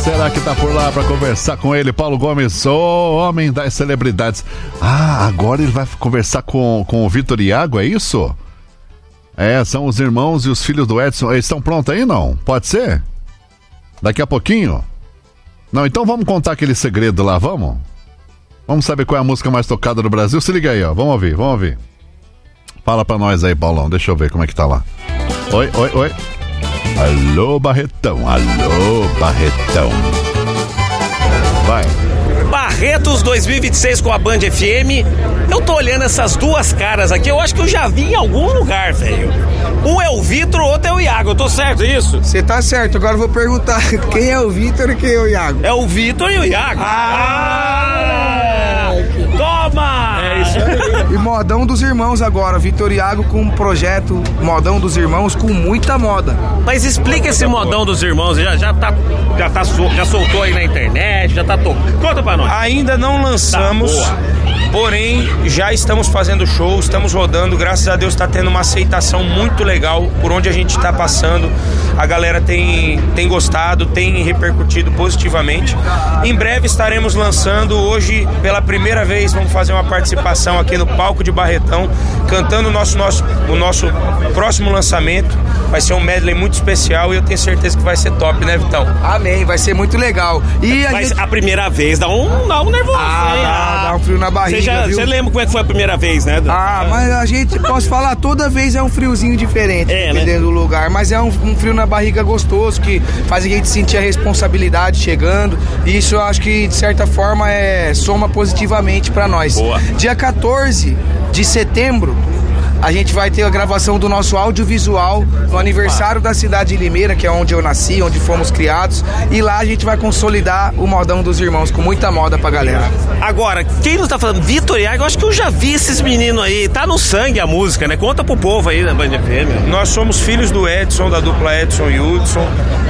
Será que tá por lá pra conversar com ele? Paulo Gomes, o homem das celebridades. Ah, agora ele vai conversar com o Vitor e Iago, é isso? É, são os irmãos e os filhos do Edson. Eles estão prontos aí, não? Pode ser? Daqui a pouquinho? Não, então vamos contar aquele segredo lá, vamos? Vamos saber qual é a música mais tocada do Brasil? Se liga aí, ó. Vamos ouvir. Fala pra nós aí, Paulão. Deixa eu ver como é que tá lá. Oi. Alô, Barretão. Vai. Barretos 2026 com a Band FM. Eu tô olhando essas duas caras aqui, eu acho que eu já vi em algum lugar, velho. Um é o Vitor, o outro é o Iago, eu tô certo isso? Você tá certo, agora eu vou perguntar quem é o Vitor e quem é o Iago. É o Vitor e o Iago. Toma! É isso aí. E Modão dos Irmãos agora, Vitor e Iago com um projeto Modão dos Irmãos com muita moda. Mas explica esse Modão dos Irmãos, já soltou aí na internet, já tá tocando. Conta pra nós. Ainda não lançamos, porém já estamos fazendo show, estamos rodando, graças a Deus está tendo uma aceitação muito legal por onde a gente está passando. A galera tem gostado, tem repercutido positivamente. Em breve estaremos lançando, hoje pela primeira vez vamos fazer uma participação aqui no palco de Barretão, cantando o nosso próximo lançamento. Vai ser um medley muito especial e eu tenho certeza que vai ser top, né, Vitão? Amém, vai ser muito legal. E a primeira vez dá um nervoso. Dá um frio na barriga, Você lembra como é que foi a primeira vez, né? Mas a gente, posso falar, toda vez é um friozinho diferente, dependendo do lugar, mas é um frio na barriga gostoso, que faz a gente sentir a responsabilidade chegando, e isso eu acho que, de certa forma, soma positivamente pra nós. Boa. Dia 14 de setembro, a gente vai ter a gravação do nosso audiovisual no aniversário da cidade de Limeira, que é onde eu nasci, onde fomos criados. E lá a gente vai consolidar o Modão dos Irmãos, com muita moda pra galera. Agora, quem não tá falando? Vitor e Iago, eu acho que eu já vi esses meninos aí. Tá no sangue a música, né? Conta pro povo aí da Band FM. Nós somos filhos do Edson, da dupla Edson e Hudson.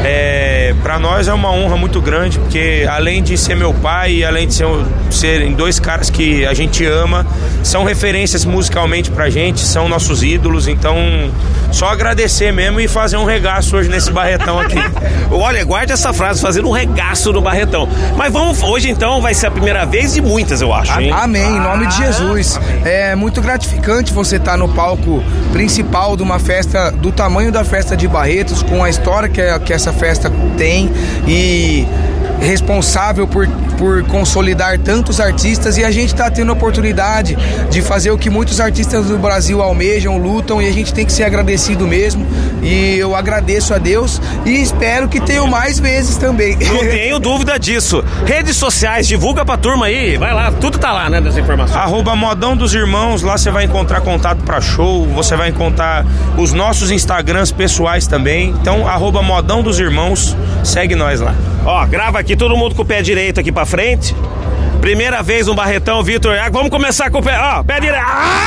Pra nós é uma honra muito grande, porque além de ser meu pai e além de serem dois caras que a gente ama, são referências musicalmente pra gente, são nossos ídolos, então só agradecer mesmo e fazer um regaço hoje nesse Barretão aqui. Olha, guarde essa frase, fazer um regaço no Barretão. Mas hoje então vai ser a primeira vez de muitas, eu acho, hein? Amém, em nome de Jesus. É muito gratificante você estar no palco principal de uma festa do tamanho da festa de Barretos, com a história que essa festa tem, e responsável por consolidar tantos artistas, e a gente está tendo a oportunidade de fazer o que muitos artistas do Brasil almejam, lutam, e a gente tem que ser agradecido mesmo, e eu agradeço a Deus e espero que tenham mais vezes também. Não tenho dúvida disso. Redes sociais, divulga pra turma aí, vai lá, tudo tá lá, né, das informações. @Modão dos Irmãos, lá você vai encontrar contato pra show, você vai encontrar os nossos Instagrams pessoais também, então @Modão dos Irmãos, segue nós lá. Ó, grava aqui, todo mundo com o pé direito aqui pra frente. Primeira vez no Barretão, Vitor e Iago. Vamos começar com o pé, ó, pé direito.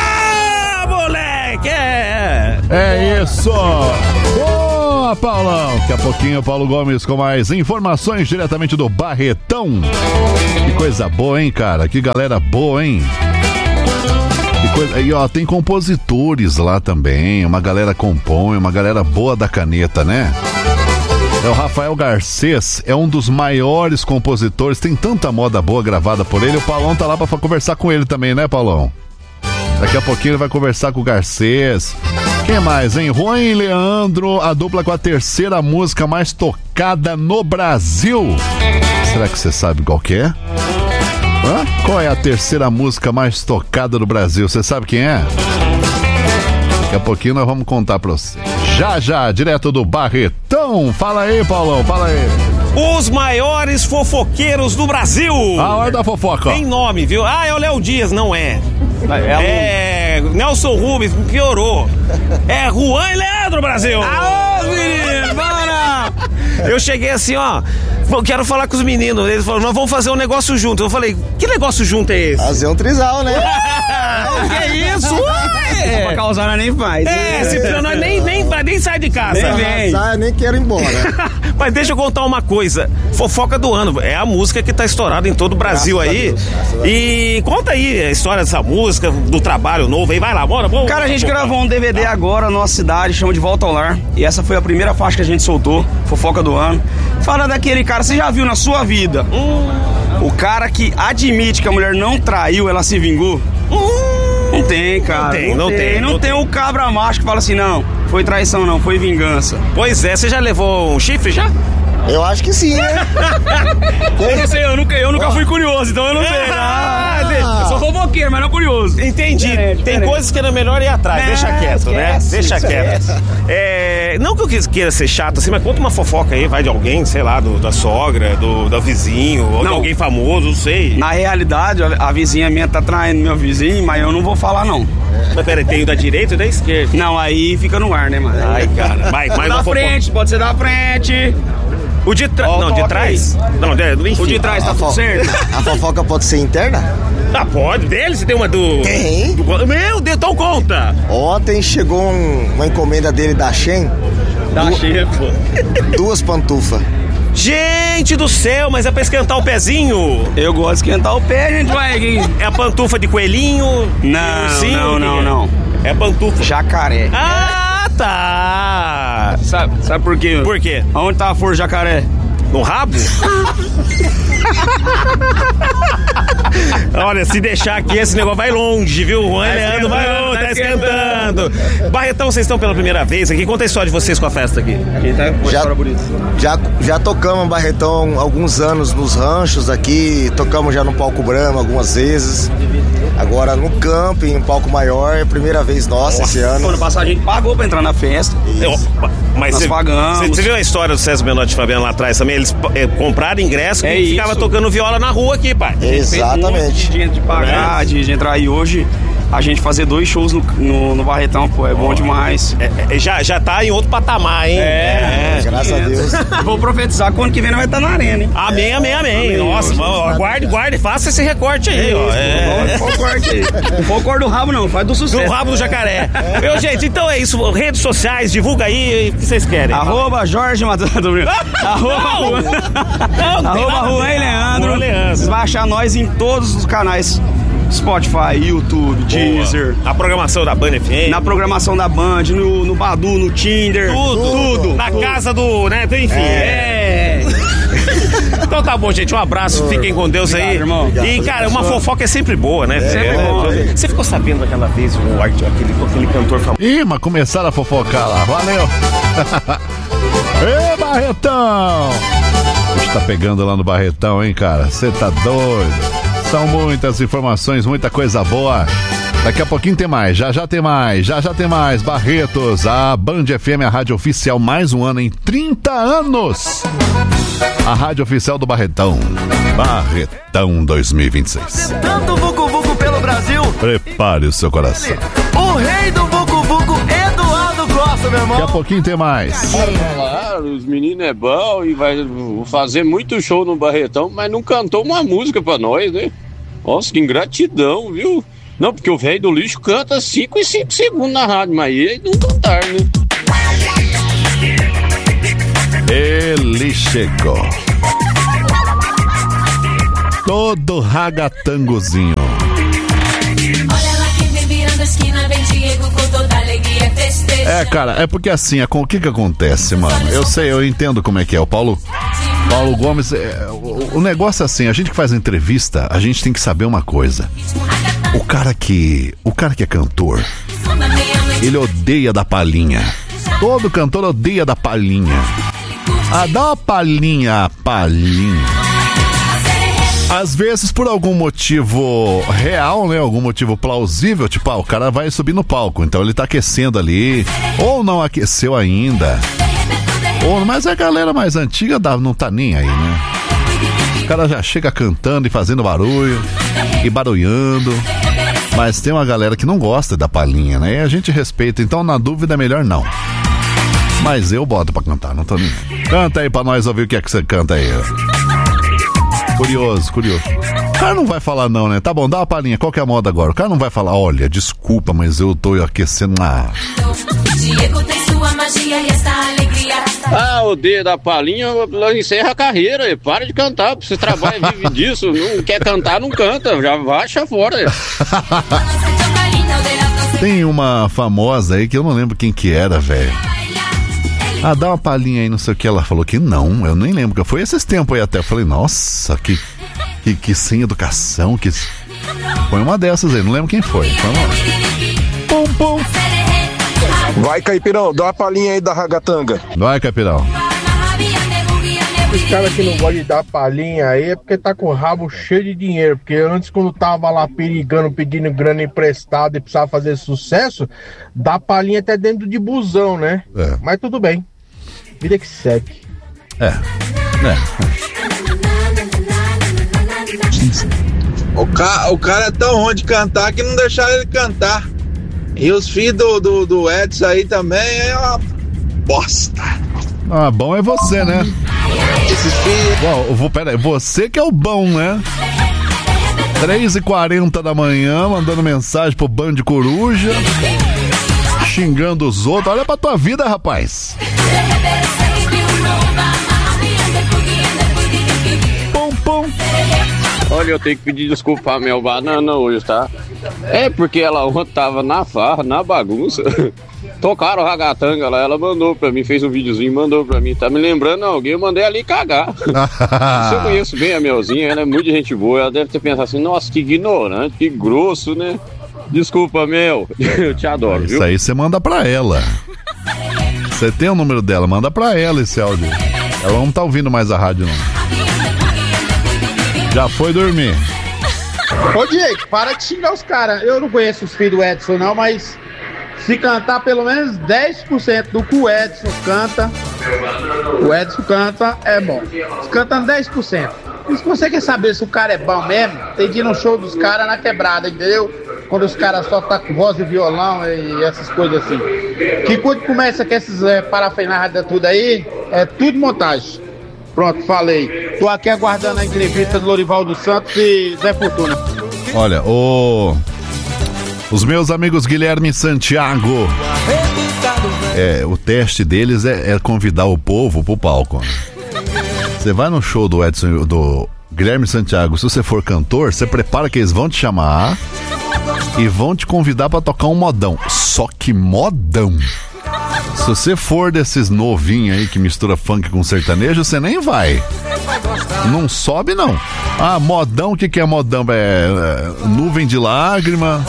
Moleque! É isso! Boa, Paulão! Daqui a pouquinho, Paulo Gomes com mais informações diretamente do Barretão. Que coisa boa, hein, cara? Que galera boa, hein? Que coisa... E, ó, tem compositores lá também. Uma galera compõe, uma galera boa da caneta, né? O Rafael Garcês é um dos maiores compositores, tem tanta moda boa gravada por ele. O Paulão tá lá pra conversar com ele também, né, Paulão? Daqui a pouquinho ele vai conversar com o Garcês. Quem mais, hein? Juan e Leandro, a dupla com a terceira música mais tocada no Brasil. Será que você sabe qual que é? Qual é a terceira música mais tocada do Brasil? Você sabe quem é? Daqui a pouquinho nós vamos contar pra você. Já, direto do Barretão. Fala aí, Paulão, fala aí. Os maiores fofoqueiros do Brasil. A hora da fofoca. Tem nome, viu? É o Léo Dias, não é. É Nelson Rubens, piorou. É Juan e Leandro, Brasil. Aô, menino, bora! Eu cheguei assim, ó, quero falar com os meninos. Eles falaram, nós vamos fazer um negócio junto. Eu falei, que negócio junto é esse? Fazer um trisal, né? Que isso? Pra causar nós nem faz. Se nós nem sai de casa. Nem quero ir embora. Mas deixa eu contar uma coisa. Fofoca do ano. É a música que tá estourada em todo o Brasil aí. E conta aí a história dessa música, do trabalho novo aí. Vai lá, bora. Cara, a gente gravou um DVD agora na nossa cidade, chama De Volta ao Lar. E essa foi a primeira faixa que a gente soltou, Fofoca do Ano. Fala daquele cara, você já viu na sua vida o cara que admite que a mulher não traiu, ela se vingou? Não tem, cara. Não tem o cabra macho que fala assim, não, foi traição não, foi vingança. Pois é, você já levou um chifre já? Eu acho que sim, né? Eu não sei, eu nunca fui curioso, então eu não sei. Eu sou fofoqueiro, mas não curioso. Entendi. Tem coisas que era melhor ir atrás. Deixa quieto, né? Deixa quieto. Não que eu queira ser chato assim, mas conta uma fofoca aí, vai de alguém, sei lá, da sogra, do vizinho, ou de alguém famoso, não sei. Na realidade, a vizinha minha tá traindo meu vizinho, mas eu não vou falar, não. Mas peraí, tem o da direita e da esquerda? Não, aí fica no ar, né, mano? Ai, cara. Mais da frente, pode ser da frente. O de trás. Não, de trás? Não, enfim. O de trás tá tudo certo? A fofoca pode ser interna? Ah, pode. Dele? Você tem uma do... Tem. Meu Deus, então conta. Ontem chegou uma encomenda dele da Shein. Da Shein, pô. 2 pantufas. Gente do céu, mas é pra esquentar o pezinho? Eu gosto de esquentar o pé, gente. É a pantufa de coelhinho? Não. É pantufa. Jacaré. Ah, tá. Sabe por quê? Por quê? Aonde tá a flor de jacaré? No rabo? Olha, se deixar aqui, esse negócio vai longe, viu? O Juan Leandro vai longe, tá esquentando. Barretão, vocês estão pela primeira vez aqui. Conta a história de vocês com a festa aqui. Já tocamos Barretão há alguns anos nos ranchos aqui. Tocamos já no Palco Brahma algumas vezes. Agora no camping, um palco maior, é a primeira vez nossa esse ano. Ano passado a gente pagou pra entrar na festa. Mas nós pagamos. Você viu a história do César Menotti e Fabiano lá atrás também? Eles compraram ingresso e ficavam tocando viola na rua aqui, pai. Exatamente. De pagar, de entrar aí hoje. A gente fazer 2 shows no Barretão, pô, é bom demais. Já tá em outro patamar, hein? Graças a Deus. Vou profetizar que o ano que vem nós vai estar na arena, hein? Amém. Nossa, guarde, faça esse recorte aí, ó. Corte aí. Não for o cor do rabo, não, faz do sucesso. Do rabo do jacaré. Meu gente, então é isso. Redes sociais, divulga aí o que vocês querem. @Jorge Matheus. Arroba Juan e Leandro. Vocês vão achar nós em todos os canais. Spotify, YouTube, Deezer. A programação da Band FM. Na programação da Band, no Badu, no Tinder. Tudo. Na casa do, né? Enfim. Então tá bom, gente. Um abraço. Fiquem com Deus. Obrigado, aí. Irmão. E, cara, uma fofoca é sempre boa, né? Sempre bom. Você ficou sabendo daquela vez aquele cantor famoso? Ih, mas começaram a fofocar lá. Valeu. Ê, Barretão. Você tá pegando lá no Barretão, hein, cara? Você tá doido. São muitas informações, muita coisa boa. Daqui a pouquinho tem mais, já tem mais. Barretos, a Band FM, a rádio oficial, mais um ano em 30 anos. A rádio oficial do Barretão. Barretão 2026. Tanto vucu-vucu pelo Brasil. Prepare o seu coração. O rei do vucu-vucu, Eduardo Costa, meu irmão. Daqui a pouquinho tem mais. Claro, os meninos é bom e vai fazer muito show no Barretão, mas não cantou uma música pra nós, né? Nossa, que ingratidão, viu? Não, porque o velho do lixo canta 5 e 5 segundos na rádio, mas eles não cantaram, né? Ele chegou. Todo ragatangozinho. Cara, é porque assim, o que acontece, mano? Eu sei, eu entendo como é que é. O Paulo Gomes, o negócio é assim, a gente que faz entrevista, a gente tem que saber uma coisa. O cara que é cantor, ele odeia dar palhinha. Todo cantor odeia dar palhinha. Dá uma palhinha. Às vezes, por algum motivo real, né? Algum motivo plausível, tipo, o cara vai subir no palco, então ele tá aquecendo ali, ou não aqueceu ainda. Mas a galera mais antiga não tá nem aí, né? O cara já chega cantando e fazendo barulho, e barulhando. Mas tem uma galera que não gosta da palhinha, né? E a gente respeita, então na dúvida é melhor não. Mas eu boto pra cantar, não tô nem aí. Canta aí pra nós ouvir o que é que você canta aí. Curioso. O cara não vai falar não, né? Tá bom, dá uma palhinha, qual que é a moda agora? O cara não vai falar, olha, desculpa, mas eu tô aquecendo. Diego tem sua magia e essa alegria. O D da palhinha encerra a carreira. Para de cantar. Você trabalha e vive disso. Não quer cantar, não canta. Já baixa fora. Tem uma famosa aí que eu não lembro quem que era, velho. Dá uma palhinha aí, não sei o que. Ela falou que não, eu nem lembro. Foi esses tempos aí até. Eu falei, nossa, que sem educação. Foi uma dessas aí, não lembro quem foi. Pum, pum. Vai, Caipirão, dá uma palhinha aí da ragatanga. Vai, Caipirão. Os caras que não gostam de dar palhinha aí é porque tá com o rabo cheio de dinheiro. Porque antes, quando tava lá perigando, pedindo grana emprestada e precisava fazer sucesso, dá palhinha até dentro de busão, né? Mas tudo bem. Vida que segue. O cara é tão ruim de cantar que não deixaram ele cantar. E os filhos do Edson aí também é uma bosta. Bom é você, né? Esses filhos... Peraí, você que é o bom, né? 3h40 da manhã, mandando mensagem pro Band Coruja, xingando os outros. Olha pra tua vida, rapaz. Pum, pum. Olha, eu tenho que pedir desculpa pra minha banana hoje, tá? Porque ela ontem tava na farra, na bagunça. Tocaram o ragatanga lá, ela mandou pra mim, fez um videozinho, mandou pra mim. Tá me lembrando alguém, eu mandei ali cagar. Eu conheço bem a Melzinha, ela é muito gente boa. Ela deve ter pensado assim, nossa, que ignorante, que grosso, né? Desculpa, Mel, eu te adoro, viu? Isso aí você manda pra ela. Você tem o número dela, manda pra ela esse áudio. Ela não tá ouvindo mais a rádio, não. Já foi dormir. Ô, Diego, para de xingar os caras. Eu não conheço os filhos do Edson, não, mas se cantar pelo menos 10% do que o Edson canta, é bom. Se cantando 10%. E se você quer saber se o cara é bom mesmo, tem de ir no show dos caras na quebrada, entendeu? Quando os caras só tá com voz e violão e essas coisas assim. Que quando começa com essas parafernálias tudo aí, é tudo montagem. Pronto, falei. Tô aqui aguardando a entrevista do Lorivaldo Santos e Zé Fortuna. Olha, os meus amigos Guilherme e Santiago, o teste deles é convidar o povo pro palco. Você vai no show do Edson, do Guilherme e Santiago, se você for cantor, você prepara que eles vão te chamar e vão te convidar pra tocar um modão. Só que modão. Se você for desses novinhos aí que mistura funk com sertanejo, você nem vai. Não sobe, não. Modão, o que é modão? Nuvem de lágrima.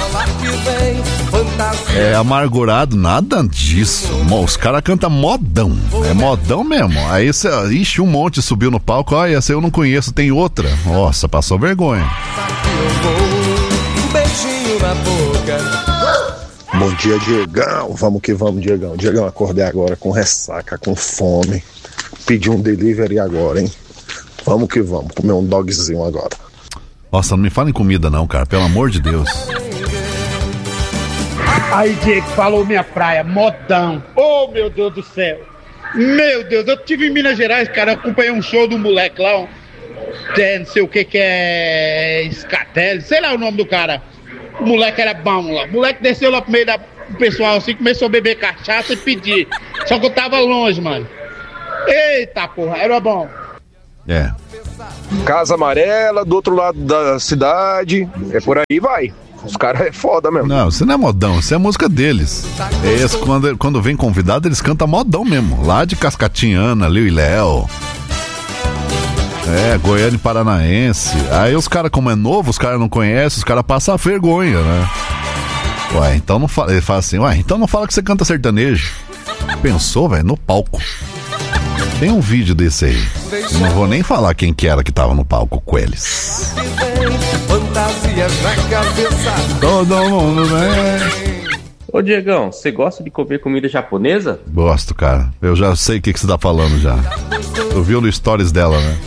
Amargurado, nada disso. Os caras cantam modão. É modão mesmo. Aí você, um monte subiu no palco. Olha, essa eu não conheço, tem outra. Nossa, passou vergonha. Um beijinho na boca. Bom dia, Diegão. Vamos que vamos, Diegão. Diegão, acordei agora com ressaca, com fome. Pedi um delivery agora, hein? Vamos que vamos, comer um dogzinho agora. Nossa, não me fala em comida não, cara, pelo amor de Deus. Aí, Diego, falou minha praia, modão. Oh, meu Deus do céu. Meu Deus, eu estive em Minas Gerais, cara, eu acompanhei um show do moleque lá, não sei o que é Scatelli, sei lá o nome do cara. O moleque era bom lá. O moleque desceu lá pro meio do pessoal assim, começou a beber cachaça e pedir. Só que eu tava longe, mano. Eita porra, era bom. Casa Amarela, do outro lado da cidade. É por aí, vai. Os caras é foda mesmo. Não, isso não é modão, isso é a música deles. Esse, quando vem convidado, eles cantam modão mesmo. Lá de Cascatinhana, Liu e Léo. Goiânia e Paranaense. Aí os caras, como é novo, os caras não conhecem, os caras passam a vergonha, né? Então não fala. Ele fala assim, então não fala que você canta sertanejo. Pensou, velho, no palco. Tem um vídeo desse aí. Eu não vou nem falar quem que era que tava no palco com eles. Todo mundo vem. Ô Diegão, você gosta de comer comida japonesa? Gosto, cara. Eu já sei o que você tá falando já. Tu viu no stories dela, né?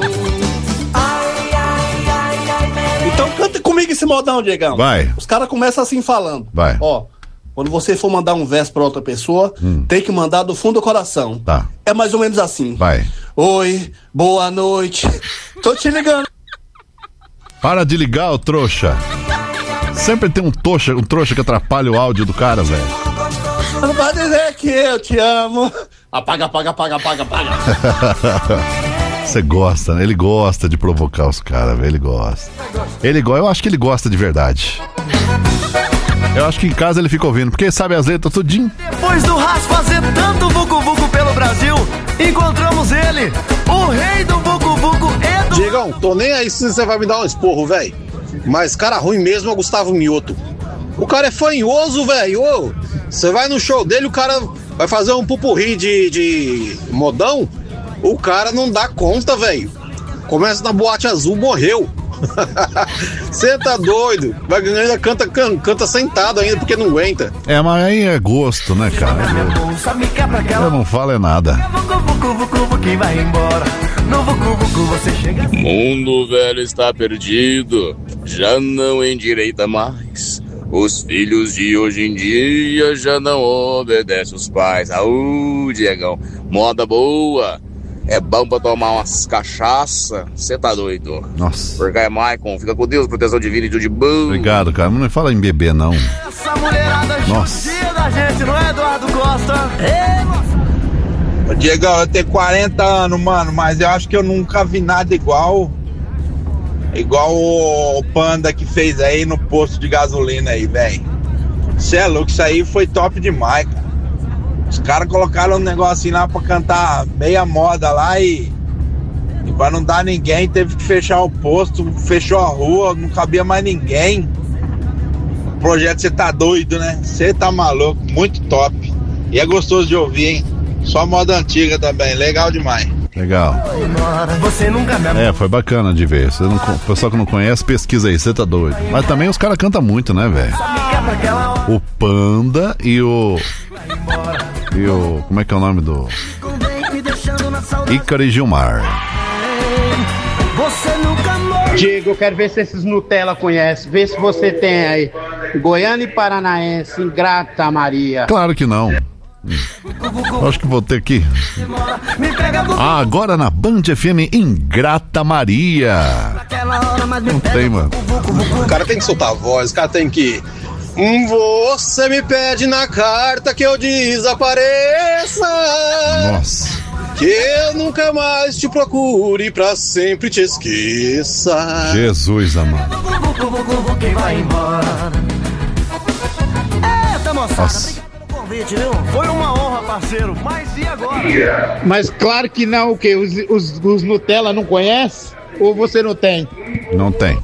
Então canta comigo esse modão, Diegão. Vai. Os caras começam assim falando. Vai. Ó, quando você for mandar um verso pra outra pessoa, tem que mandar do fundo do coração. Tá. É mais ou menos assim. Vai. Oi, boa noite. Tô te ligando. Para de ligar, ô trouxa. Sempre tem um trouxa que atrapalha o áudio do cara, velho. Não pode dizer que eu te amo. Apaga. Você gosta, né? Ele gosta de provocar os caras, velho. Ele gosta. Eu acho que ele gosta de verdade. Eu acho que em casa ele fica ouvindo, porque sabe as letras tudinho. Depois do Ras fazer tanto vucu-vucu pelo Brasil, encontramos ele, o rei do vucu-vucu, Edu. Diegão, tô nem aí se você vai me dar um esporro, velho. Mas cara ruim mesmo é o Gustavo Mioto. O cara é fanhoso, velho. Você vai no show dele, o cara vai fazer um pupurri de modão, o cara não dá conta, velho. Começa na Boate Azul, morreu. Você tá doido? Vai ganhar, canta sentado ainda porque não aguenta. Mas aí é gosto, né, cara? Eu não falo é nada. O mundo velho está perdido, já não endireita mais. Os filhos de hoje em dia já não obedecem os pais. Diegão, moda boa. É bom pra tomar umas cachaça. Você tá doido? Nossa. Porque é Maicon, fica com Deus, proteção divina e tudo de bom. Obrigado, cara. Não fala em beber, não. Essa mulherada judia da gente, não é, Eduardo Costa? Diegão, eu tenho 40 anos, mano, mas eu acho que eu nunca vi nada igual o Panda que fez aí no posto de gasolina aí, velho. Cê é louco, isso aí foi top demais, cara. Os caras colocaram um negocinho lá pra cantar meia moda lá e pra não dar ninguém, teve que fechar o posto, fechou a rua, não cabia mais ninguém. O projeto, você tá doido, né? Você tá maluco, muito top. E é gostoso de ouvir, hein? Só moda antiga também, legal demais. Legal. Foi bacana de ver. O pessoal que não conhece, pesquisa aí, você tá doido. Mas também os caras cantam muito, né, velho? O Panda e o... Como é que é o nome do... Ícaro e Gilmar. Diego, eu quero ver se esses Nutella conhecem. Vê se você tem aí. Goiânia e Paranaense, Ingrata Maria. Claro que não. Acho que vou ter que... agora na Band FM, Ingrata Maria. Não tem, mano. O cara tem que soltar a voz, o cara tem que... Você me pede na carta que eu desapareça. Nossa. Que eu nunca mais te procure, pra sempre te esqueça. Jesus amado. Nossa. Foi uma honra, parceiro. Mas e agora? Mas claro que não, o quê? Os Nutella não conhece? Ou você não tem? Não tem.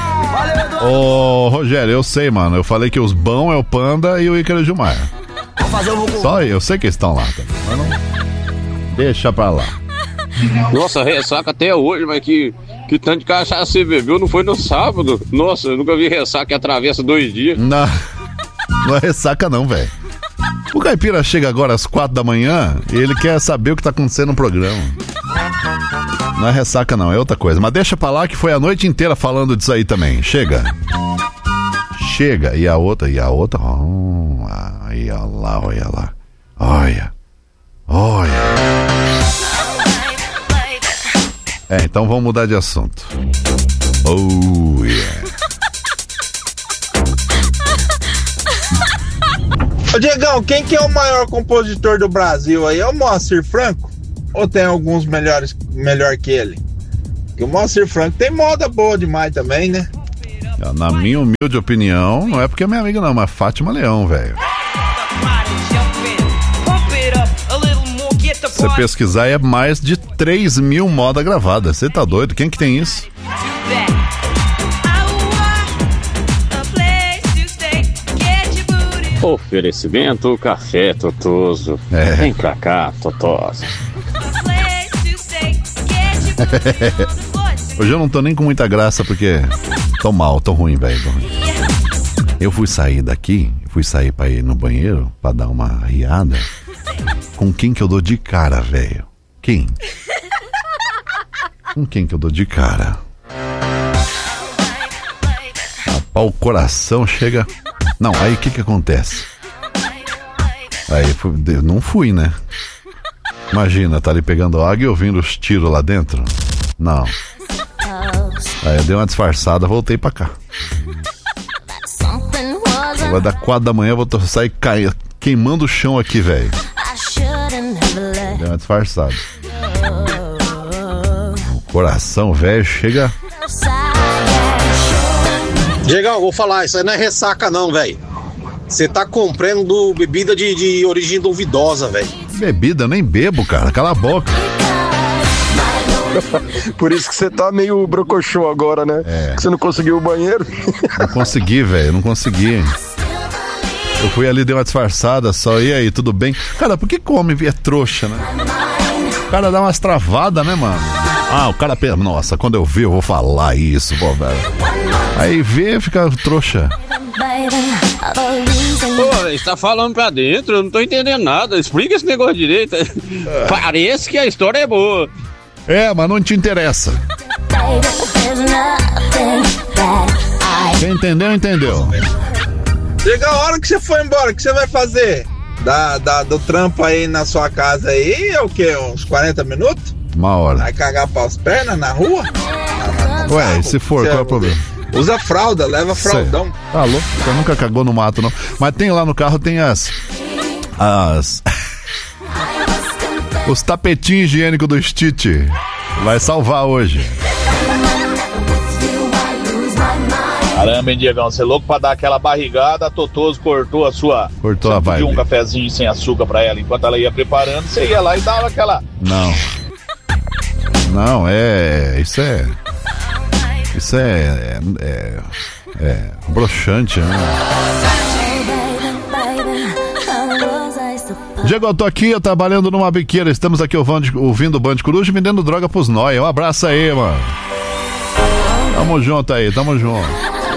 Ô, Rogério, eu sei, mano. Eu falei que os bons é o Panda e o Ícaro Gilmar. Só eu sei que eles estão lá. Mas não... Deixa pra lá. Nossa, ressaca até hoje, mas que tanto de cachaça você bebeu, não foi no sábado? Nossa, eu nunca vi ressaca que atravessa 2 dias. Não é ressaca não, velho. O Caipira chega agora às 4 da manhã e ele quer saber o que tá acontecendo no programa. Não é ressaca não, é outra coisa. Mas deixa pra lá que foi a noite inteira falando disso aí também. Chega. E a outra. Oh, aí, olha lá. Olha. Então vamos mudar de assunto. Oh, yeah. Ô Diegão, quem que é o maior compositor do Brasil aí? É o Moacir Franco? Ou tem alguns melhor que ele? Porque o Moacir Franco tem moda boa demais também, né? Na minha humilde opinião, não é porque é minha amiga não, mas Fátima Leão, velho. Você pesquisar é mais de 3.000 modas gravadas. Você tá doido? Quem que tem isso? Oferecimento Café Totoso. Vem pra cá, Totoso. Hoje eu não tô nem com muita graça porque tô mal, tô ruim, velho. Eu fui sair pra ir no banheiro pra dar uma riada. Com quem que eu dou de cara, velho? Quem? Com quem que eu dou de cara? Rapaz, o coração chega... Não, aí o que acontece? Aí eu não fui, né? Imagina, tá ali pegando água e ouvindo os tiros lá dentro. Não. Aí eu dei uma disfarçada, voltei pra cá. Vai dar 4 da manhã, eu vou sair queimando o chão aqui, velho. Deu uma disfarçada. O coração, velho, chega... Diegão, vou falar, isso aí não é ressaca não, velho. Você tá comprando bebida de origem duvidosa, velho. Bebida, eu nem bebo, cara, cala a boca. Por isso que você tá meio brocochô agora, né? Que você não conseguiu o banheiro. Não consegui, velho, não consegui. Eu fui ali, dei uma disfarçada só, e aí, tudo bem? Cara, por que come é trouxa, né? O cara dá umas travadas, né, mano? Ah, o cara pensa, nossa, quando eu ver eu vou falar isso, pô, velho. Aí vê, fica trouxa. Pô, você tá falando pra dentro, eu não tô entendendo nada. Explica esse negócio direito. Parece que a história é boa. É, mas não te interessa. Quem entendeu, entendeu. Chega a hora que você for embora, o que você vai fazer? Do trampo aí na sua casa aí, é o quê? Uns 40 minutos? Uma hora. Vai cagar pras pernas na rua? Ué, se for, qual é o problema? Usa fralda, leva fraldão. Tá louco, você nunca cagou no mato, não. Mas tem lá no carro, tem os tapetinhos higiênicos do Stitch. Vai salvar hoje. Caramba, hein, Diegão, você é louco pra dar aquela barrigada, a Totoso cortou a sua... Cortou a vibe. Pediu um cafezinho sem açúcar pra ela, enquanto ela ia preparando, você ia lá e dava aquela... Não, isso é broxante, né? Diego, eu tô aqui, trabalhando numa biqueira. Estamos aqui ouvindo o Band Coruja e vendendo droga pros nóia. Um abraço aí, mano. Tamo junto aí, tamo junto.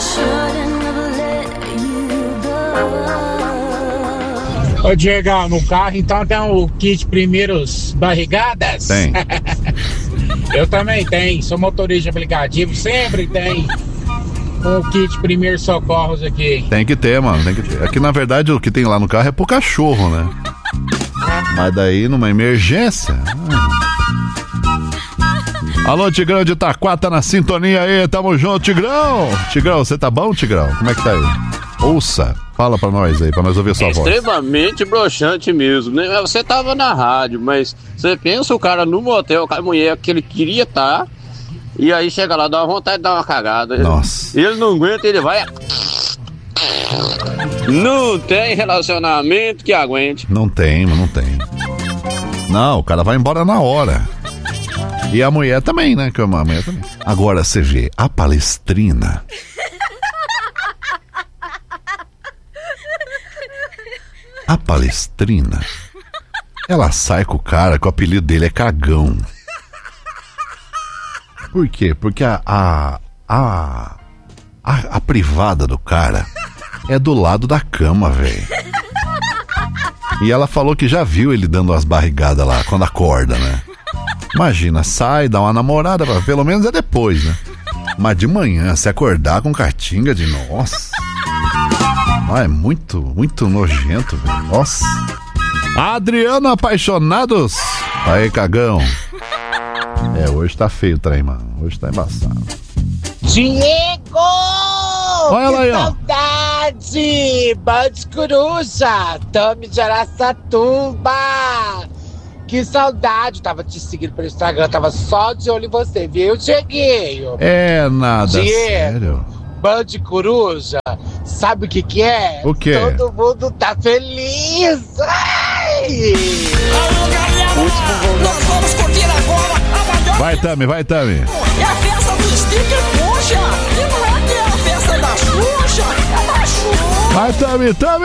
Ô, Diego, no carro então tem o kit primeiros barrigadas? Tem. Eu também tenho, sou motorista de aplicativo, sempre tem um kit primeiros socorros aqui. Tem que ter, mano, tem que ter. Aqui na verdade o que tem lá no carro é pro cachorro, né? Mas daí numa emergência... Alô, Tigrão de Itaquá, tá na sintonia aí, tamo junto, Tigrão! Tigrão, você tá bom, Tigrão? Como é que tá aí? Ouça, fala pra nós aí, pra nós ouvir sua voz. Extremamente broxante mesmo, né? Você tava na rádio, mas você pensa o cara no motel com a mulher que ele queria estar, e aí chega lá, dá uma vontade de dar uma cagada. Nossa. Ele não aguenta, ele vai... Não tem relacionamento que aguente. Não tem. Não, o cara vai embora na hora. E a mulher também, né? Que a mulher também. Agora você vê, a Palestrina. A Palestrina, ela sai com o cara, que o apelido dele é Cagão. Por quê? Porque a privada do cara é do lado da cama, velho. E ela falou que já viu ele dando umas barrigadas lá, quando acorda, né? Imagina, sai, dá uma namorada, pelo menos é depois, né? Mas de manhã, se acordar com catinga de nossa... Ah, é muito nojento, velho. Nossa. Adriano Apaixonados. Aí, Cagão. Hoje tá feio o trem, mano. Hoje tá embaçado. Diego! Olha ela aí, ó. Saudade! Band Coruja! Tami de Araçatuba! Que saudade! Tava te seguindo pelo Instagram, tava só de olho em você, viu, Dieguinho? É nada, Diego, sério. Band Coruja, sabe o que é? O quê? Todo mundo tá feliz! Ai! Último gol. Nós vamos curtir agora a maior... Vai, Tami. É a festa do Sticker Puxa! E não é que é a festa da Xuxa, é da Xuxa! Vai, Tami!